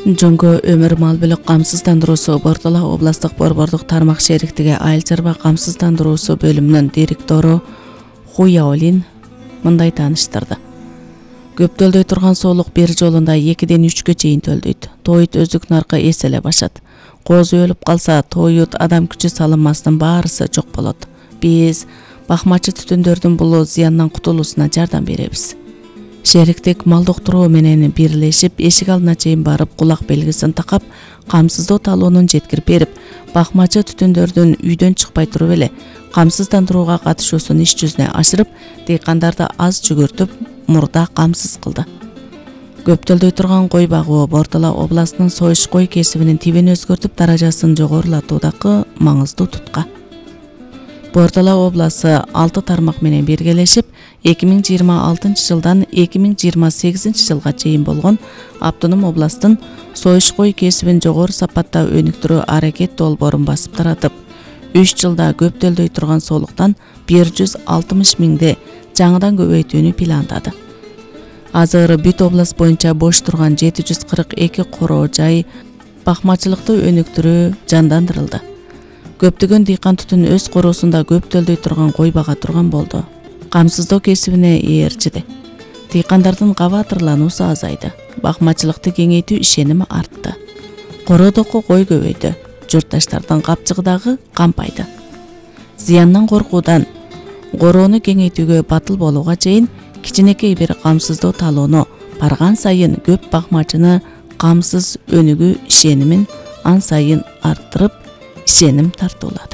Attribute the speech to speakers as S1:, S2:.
S1: Жоңго өмір мал бүлік камсыздандыруусу Бортала областық борбордук тармак шериктиги айыл чарба камсыздандыруусу бөлүмүнүн директору Хуяолин мындай тааныштырды. Көптөлдөй турган соолук бир жолунда 2-ден 3-кө чейин төлдөйт. Тоют өздүк наркы эселе башат. Козу өлүп калса, тоют адам күчү салынмасынын баарысы жок болот. Биз бакмачы түтүндөрдүн бул зыяндан кутулуусуна жардам беребиз. Шериктик малды уктуруу менен бирлешип, эшик алдына чейин барып, кулак белгисин такап, камсыздоо талоонун жеткирип берип, бакмачы түтүндөрдүн үйдөн чыкпай туруп эле камсыздандырууга катышуусун иш жүзүнө ашырып, дыйкандарды аз жүгүртүп, мурда камсыз кылды. Көптөлдөй турган кой багуу Бортала областынын сойуш кой кесибинин тибин өзгөртүп, даражасын жогорулатуудагы маңыздуу тутка. Бортала обласы 6 тармак менен биргелешип, 2026 жылдан 2028 жылга чейин болгон автоном областын сойуш кой кесибин жогору сапатта өнүктүрүү аракет долбоорун басып таратып, 3 жылда көптөлдөй турган соолуктан 160 миңди жаңыдан көбөйтүүнү пландады. Азыр бүт област боюнча бош турган 742 короо жай бакмачылыкты өнүктүрүү жандандырылды. Көптөгөн дыйкан түтүн өз короосунда көптөлдөй турган кой бага турган болду. Камсыздоо кесибине ээрчиди. Дыйкандардын кабатырлануусу азайды. Бакмачылыкты кеңейтүү ишеними артты. Короодогу кой көбөйдү. Журтташтардын капчыгыдагы кампайды. Зыяндан коркуудан короону кеңейтүүгө батыл болууга чейин кичинекей бир камсыздоо талоону барган сайын көп бакмачыны камсыз өнүгүү ишенимин ан сайын арттырып, ишеним тартуулат.